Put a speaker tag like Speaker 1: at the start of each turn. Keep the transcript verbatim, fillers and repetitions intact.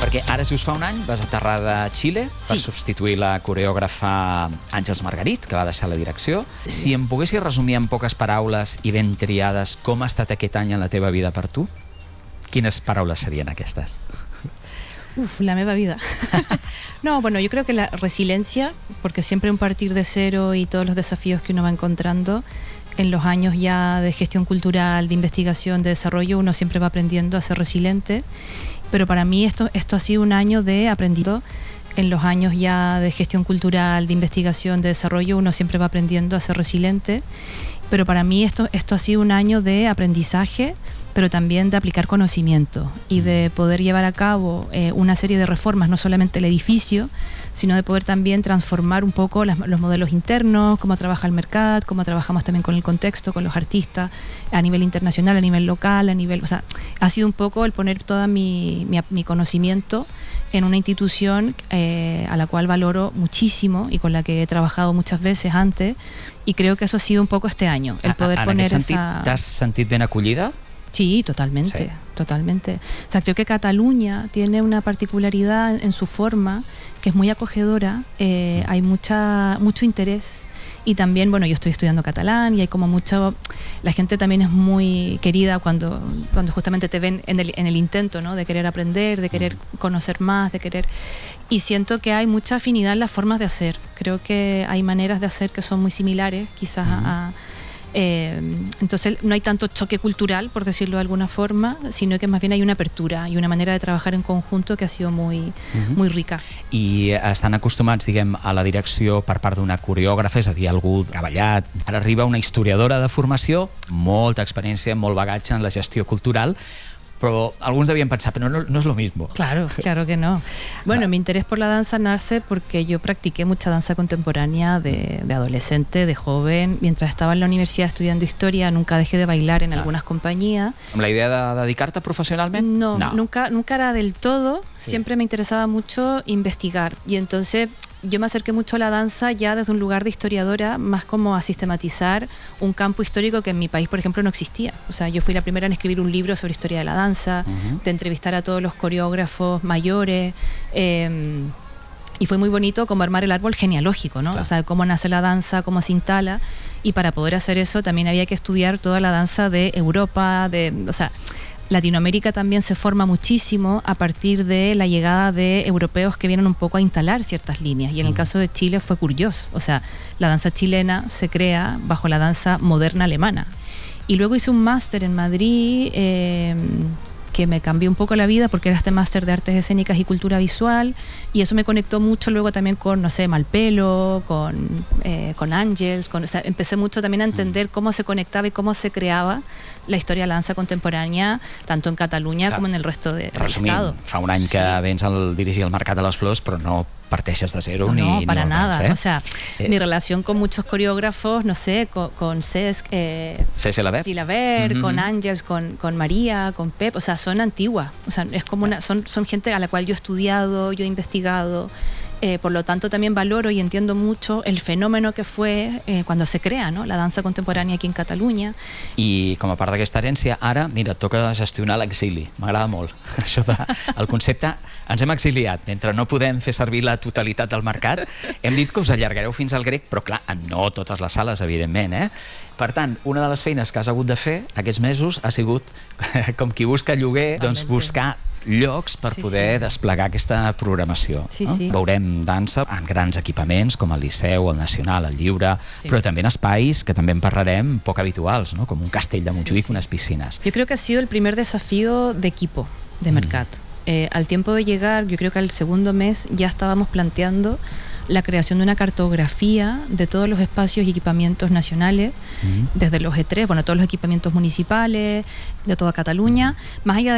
Speaker 1: Perquè ara just fa un any vas aterrar de Xile per
Speaker 2: Sí.
Speaker 1: substituir la coreògrafa Àngels Margarit, que va deixar la direcció. Si em poguessis resumir en poques paraules i ben triades com ha estat aquest any en la teva vida per tu, quines paraules serien aquestes?
Speaker 2: Uf, la meva vida. No, bueno, yo creo que la resiliencia, porque siempre un partir de cero y todos los desafíos que uno va encontrando en los años ya de gestión cultural, de investigación, de desarrollo, uno siempre va aprendiendo a ser resiliente. Pero para mí esto, esto ha sido un año de aprendido. En los años ya de gestión cultural, de investigación, de desarrollo, uno siempre va aprendiendo a ser resiliente. Pero para mí esto, esto ha sido un año de aprendizaje, pero también de aplicar conocimiento y de poder llevar a cabo eh, una serie de reformas, no solamente el edificio, sino de poder también transformar un poco las, los modelos internos, cómo trabaja el mercado, cómo trabajamos también con el contexto, con los artistas, a nivel internacional, a nivel local, a nivel... O sea, ha sido un poco el poner todo mi, mi, mi conocimiento en una institución eh, a la cual valoro muchísimo y con la que he trabajado muchas veces antes, y creo que eso ha sido un poco este año, el poder
Speaker 1: en
Speaker 2: poner
Speaker 1: aquest sentit,
Speaker 2: esa...
Speaker 1: t'has sentit ben acollida?
Speaker 2: Sí, totalmente,
Speaker 1: Sí.
Speaker 2: totalmente. O sea, creo que Cataluña tiene una particularidad en su forma que es muy acogedora, eh, hay mucha, mucho interés, y también, bueno, yo estoy estudiando catalán y hay como mucho, la gente también es muy querida cuando, cuando justamente te ven en el, en el intento, ¿no? De querer aprender, de querer conocer más, de querer... Y siento que hay mucha afinidad en las formas de hacer. Creo que hay maneras de hacer que son muy similares, quizás a... a Eh, entonces no hay tanto choque cultural, por decirlo de alguna forma, sino que más bien hay una apertura y una manera de trabajar en conjunto que ha sido muy, uh-huh. muy rica.
Speaker 1: I estan acostumats, diguem, a la direcció per part d'una coreògrafa, és a dir, algú treballat. Ara arriba una historiadora de formació, molta experiència, molt bagatge en la gestió cultural, pero algunos debían pensar, pero no, no es lo mismo.
Speaker 2: Claro, claro que no. Bueno, mi interés por la danza nace porque yo practiqué mucha danza contemporánea de, de adolescente, de joven. Mientras estaba en la universidad estudiando historia, nunca dejé de bailar en
Speaker 1: Clar.
Speaker 2: algunas compañías.
Speaker 1: ¿Amb la idea de dedicar-te professionalment?
Speaker 2: No,
Speaker 1: no.
Speaker 2: Nunca, nunca era del todo.
Speaker 1: Sí.
Speaker 2: Siempre me interesaba mucho investigar. Y entonces yo me acerqué mucho a la danza ya desde un lugar de historiadora, más como a sistematizar un campo histórico que en mi país, por ejemplo, no existía. O sea, yo fui la primera en escribir un libro sobre historia de la danza, uh-huh. de entrevistar a todos los coreógrafos mayores, eh, y fue muy bonito como armar el árbol genealógico, ¿no? Claro. O sea, cómo nace la danza, cómo se instala, y para poder hacer eso también había que estudiar toda la danza de Europa, de, o sea, Latinoamérica también se forma muchísimo a partir de la llegada de europeos que vienen un poco a instalar ciertas líneas, y en el caso de Chile fue curioso. O sea, la danza chilena se crea bajo la danza moderna alemana, y luego hice un máster en Madrid eh, que me cambió un poco la vida, porque era este máster de artes escénicas y cultura visual, y eso me conectó mucho luego también con, no sé, Malpelo, con, eh, con Ángels, con, o sea, empecé mucho también a entender cómo se conectaba y cómo se creaba la història de la dansa contemporània, tant en Catalunya Clar. com en el resto de, del
Speaker 1: Resumint,
Speaker 2: Estado.
Speaker 1: fa un any que sí. vens a dirigir el Mercat de les Flors, però no parteixes de zero
Speaker 2: no,
Speaker 1: ni...
Speaker 2: No, para
Speaker 1: no
Speaker 2: nada.
Speaker 1: Vens, eh?
Speaker 2: O sea, eh, mi relación con muchos coreógrafos, no sé, con, con Cesc, eh,
Speaker 1: Ceci Labert,
Speaker 2: Labert
Speaker 1: mm-hmm.
Speaker 2: con Ángels, con, con María, con Pep, o sea, son antiguas. O sea, es como una, son, son gente a la cual yo he estudiado, yo he investigado. Eh, por lo tanto, también valoro y entiendo mucho el fenómeno que fue eh, cuando se crea, ¿no? La dansa contemporània aquí en Catalunya.
Speaker 1: I com a part d'aquesta herència, ara, mira, et toca gestionar l'exili. M'agrada molt. Això de, el concepte, ens hem exiliat. Mentre no podem fer servir la totalitat del mercat, hem dit que us allargareu fins al grec, però clar, no totes les sales, evidentment, eh? Per tant, una de les feines que has hagut de fer aquests mesos ha sigut, com qui busca lloguer, doncs buscar llocs per
Speaker 2: sí,
Speaker 1: poder
Speaker 2: sí.
Speaker 1: desplegar aquesta programació.
Speaker 2: Sí,
Speaker 1: no?
Speaker 2: sí.
Speaker 1: Veurem dansa en grans equipaments com el Liceu, el Nacional, el Lliure, sí. però també en espais que també en parlarem poc habituals, ¿no? Com un castell de Montjuïc, sí, sí. unes piscines.
Speaker 2: Yo creo que ha sido el primer desafío de equipo de mm. Mercat. Eh, al tiempo de llegar, yo creo que al segundo mes ya estábamos planteando la creación de una cartografía de todos los espacios y equipamientos nacionales, mm. desde los E tres, bueno, todos los equipamientos municipales, de toda Cataluña, mm. más allá de